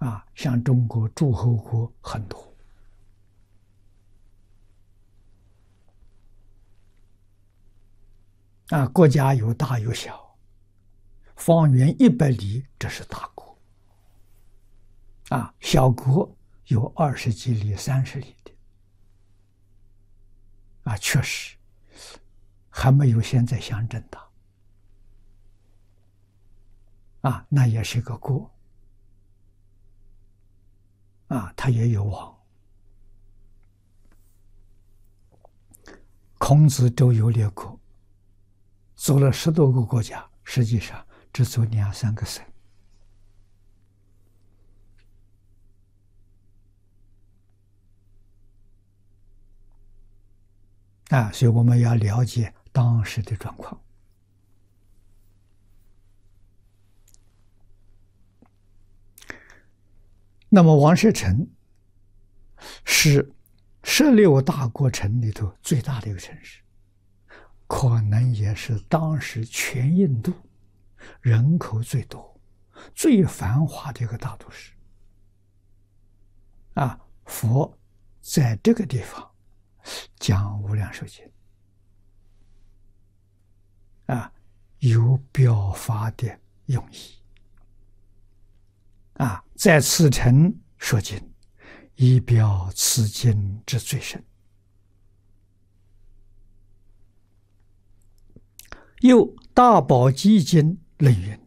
像中国诸侯国很多。国家有大有小，方圆100里这是大国，小国有20几里、30里的，确实还没有现在乡镇大，那也是个国，它也有王。孔子周游列国，走了10多个国家，实际上只走2、3个省。所以我们要了解当时的状况。那么王舍城是16大国城里头最大的一个城市，可能也是当时全印度人口最多、最繁华的一个大都市。佛在这个地方讲无量寿经，有表法的用意。在此城说经，以表此经之最深。又大宝积经论云：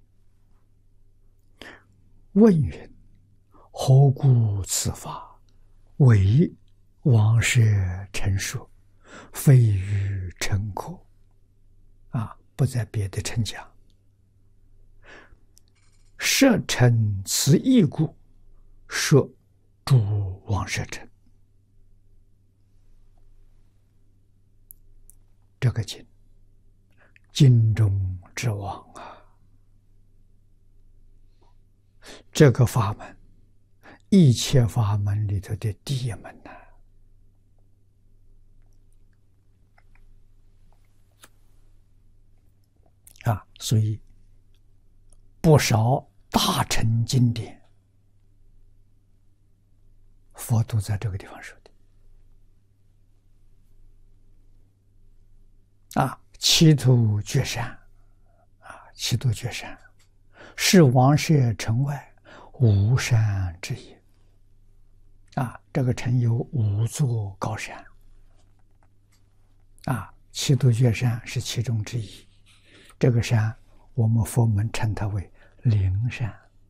问云，何故此法为王舍城说，非于城廓？不在别的城讲。舍城此义故，说诸王舍城。这个经，经中之王这个法门，一切法门里头的第一门所以不少大乘经典，佛都在这个地方说的。七度绝山，七度绝山是王舍城外5山之一。这个城有5座高山，七度绝山是其中之一。这个山我们佛门称它为灵山。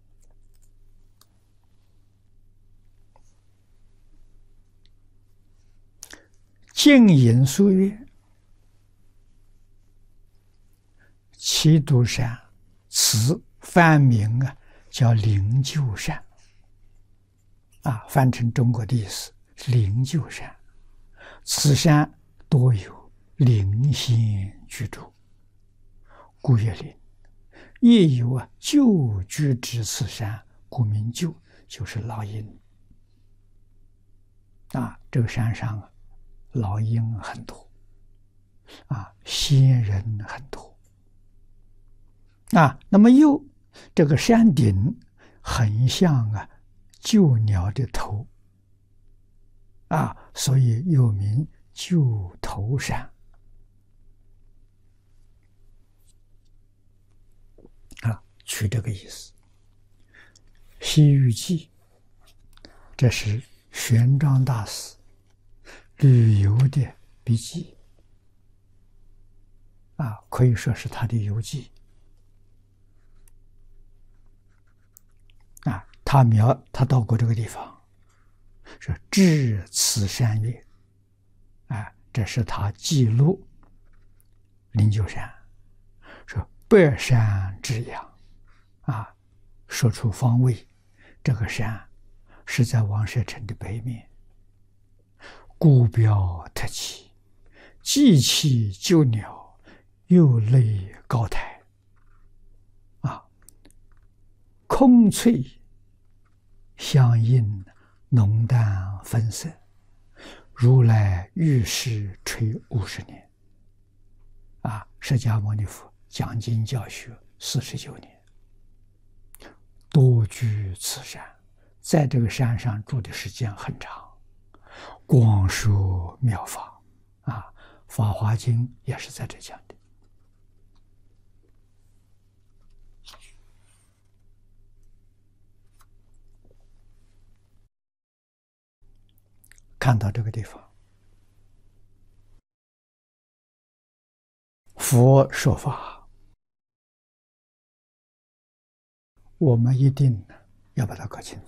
净隐书曰：七度山，此梵名叫灵鹫山。翻成中国的意思是灵鹫山。此山多有灵仙居住，故曰灵。也有旧居之此山，故名旧，就是老鹰。这个山上老鹰很多，仙人很多。那么又这个山顶很像旧鸟的头，所以又名旧头山。取这个意思。西域记，这是玄奘大师旅游的笔记，可以说是他的游记。他到过这个地方，说至此山岳，这是他记录灵鹫山，说北山之阳，说出方位，这个山是在王舍城的北面，孤标特起，既起旧鸟，又类高台，空翠相映，浓淡分色，如来遇世垂50年。释迦牟尼佛讲经教学49年，多居此山， 在这个山上住的时间很长，广说妙法啊，《法华经》也是在这讲的。看到这个地方，佛说法，我们一定要把它搞清楚。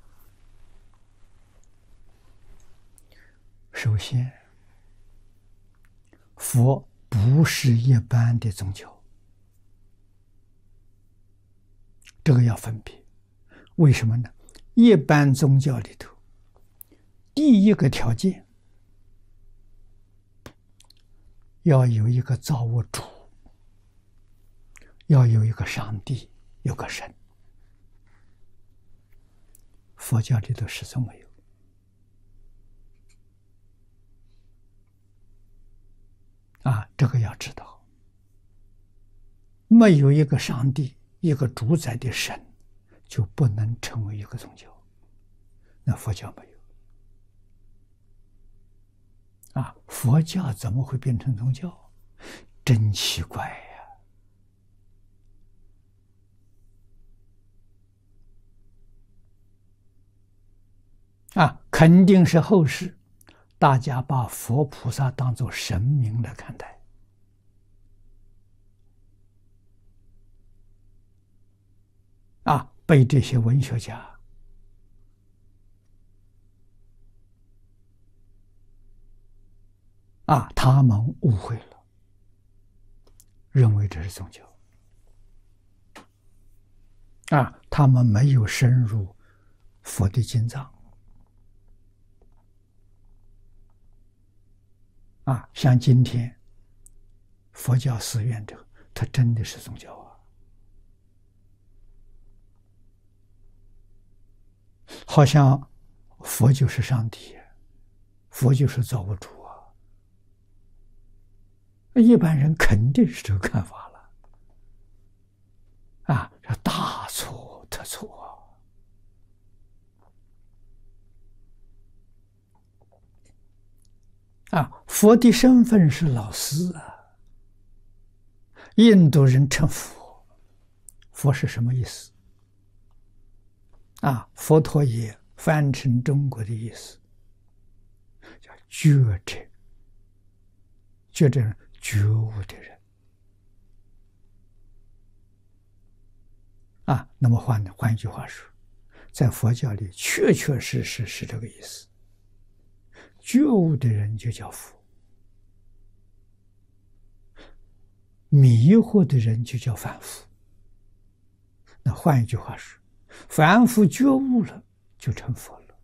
首先，佛不是一般的宗教，这个要分别。为什么呢？一般宗教里头，第一个条件要有一个造物主，要有一个上帝，有个神。佛教里头始终没有。这个要知道，没有一个上帝，一个主宰的神，就不能成为一个宗教。那佛教没有。佛教怎么会变成宗教？真奇怪呀！肯定是后世大家把佛菩萨当作神明来看待。被这些文学家他们误会了，认为这是宗教。他们没有深入佛的经藏。像今天佛教寺院这个，它真的是宗教好像佛就是上帝，佛就是造物主一般人肯定是这个看法了这大错特错佛的身份是老师印度人称佛，佛是什么意思？佛陀也翻成中国的意思叫觉者，觉者人，觉悟的人那么换一句话说，在佛教里确确实实是这个意思。觉悟的人就叫佛，迷惑的人就叫凡夫。那换一句话说，凡夫觉悟了就成佛了。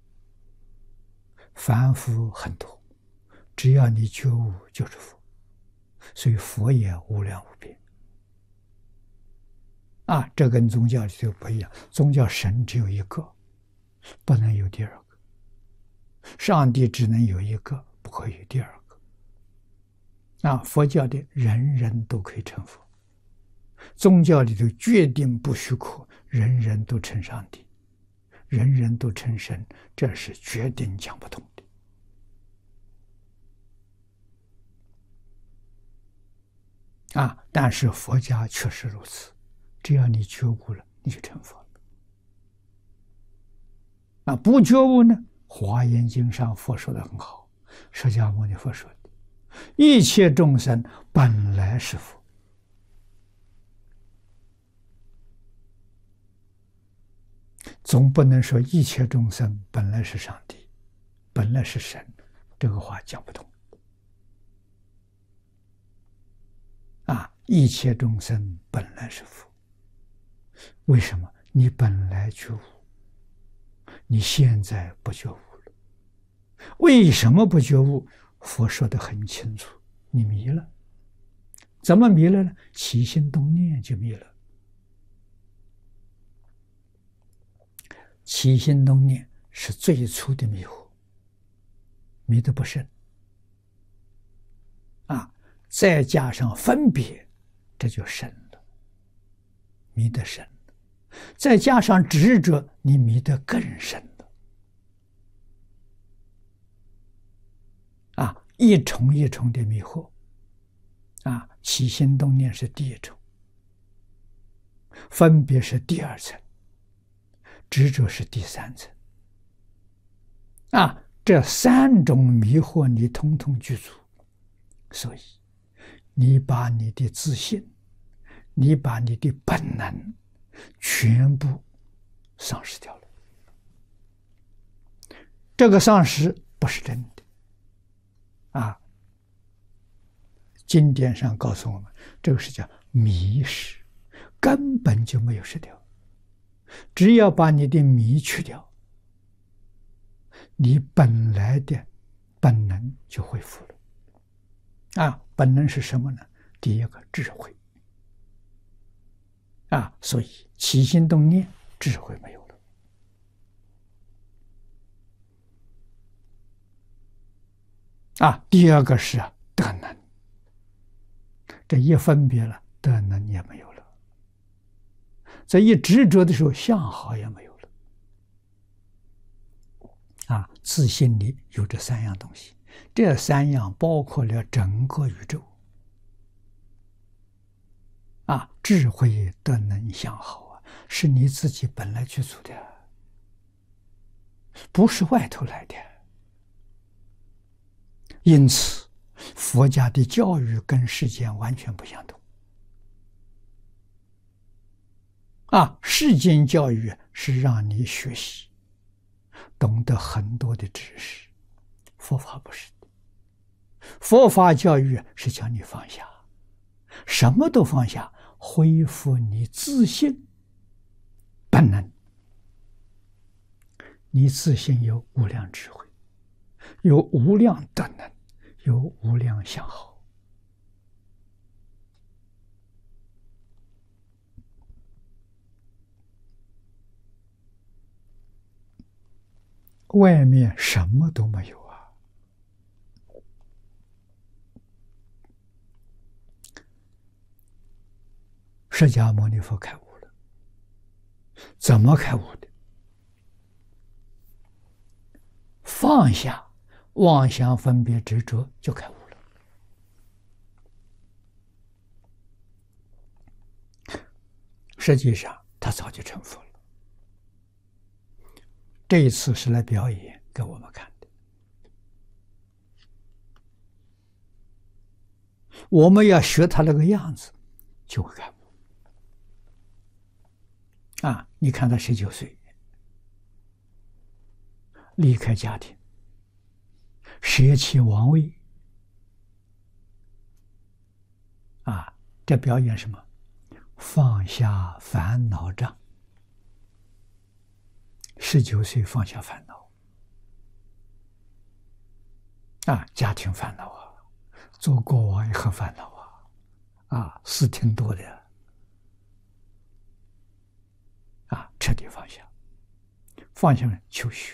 凡夫很多，只要你觉悟就是佛，所以佛也无量无边这跟宗教里头不一样。宗教神只有一个，不能有第二个。上帝只能有一个，不可以有第二个。佛教的人人都可以成佛，宗教里头决定不许可人人都成上帝，人人都成神，这是决定讲不通的。但是佛家确实如此，只要你觉悟了，你就成佛了。不觉悟呢？华严经上佛说的很好，释迦牟尼佛说的，一切众生本来是佛。总不能说一切众生本来是上帝，本来是神，这个话讲不通。一切众生本来是佛，为什么？你本来觉悟，你现在不觉悟了。为什么不觉悟？佛说得很清楚，你迷了。怎么迷了呢？起心动念就迷了。起心动念是最初的迷惑，迷得不深再加上分别，这就深了，迷得深了。 再加上执着，你迷得更深了。一重一重的迷惑。起心动念是第一重，分别是第二层，执着是第三层。这三种迷惑你统统具足，所以你把你的自信，你把你的本能全部丧失掉了。这个丧失不是真的经典上告诉我们，这个是叫迷失，根本就没有失掉。只要把你的迷去掉，你本来的本能就恢复了。本能是什么呢？第一个智慧。所以起心动念，智慧没有了。第二个是德能。这一分别了，德能也没有了。在一执着的时候，相好也没有了。自信里有这三样东西，这三样包括了整个宇宙。智慧、德能、相好是你自己本来具足的，不是外头来的。因此佛家的教育跟世间完全不相同。世间教育是让你学习，懂得很多的知识，佛法不是的。佛法教育是叫你放下，什么都放下，恢复你自信本能。你自信有无量智慧，有无量德能，有无量相好。外面什么都没有释迦牟尼佛开悟了，怎么开悟的？放下妄想分别执着就开悟了。实际上他早就成佛了，这一次是来表演给我们看的。我们要学他那个样子，就会开悟。你看他19岁，离开家庭，舍弃王位，这表演什么？放下烦恼障。19岁放下烦恼，家庭烦恼做国王也很烦恼事挺多的彻底放下，放下了求学。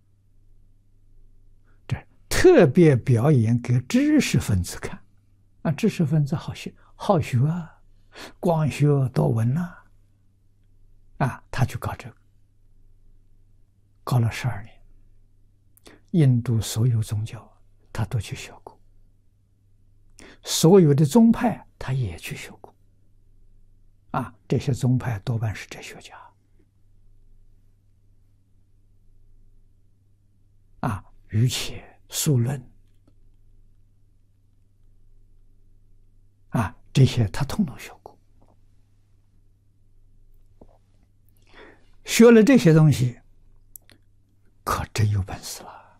这特别表演给知识分子看知识分子好学光学多闻他去搞这个，搞了12年，印度所有宗教他都去学过，所有的宗派他也去学过这些宗派多半是哲学家瑜伽、数论这些他统统学过。学了这些东西，可真有本事了。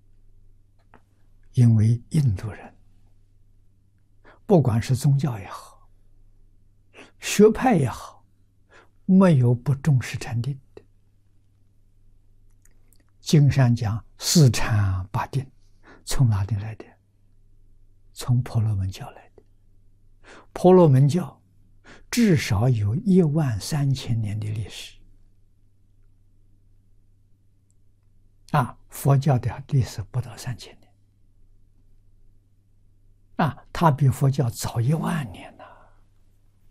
因为印度人，不管是宗教也好，学派也好，没有不重视禅定的。经上讲4禅8定，从哪里来的？从婆罗门教来的。婆罗门教至少有13000年的历史佛教的历史不到3000年他比佛教早10000年